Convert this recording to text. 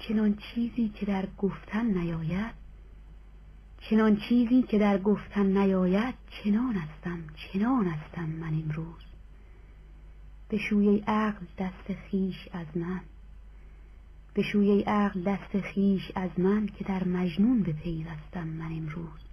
چنان چیزی که در گفتن نیاید، چنان چیزی که در گفتن نیاید، چنان هستم من امروز. بشوی ای عقل دست خویش از من، بشوی ای عقل دست خویش از من، که در مجنون بپیوستم من امروز.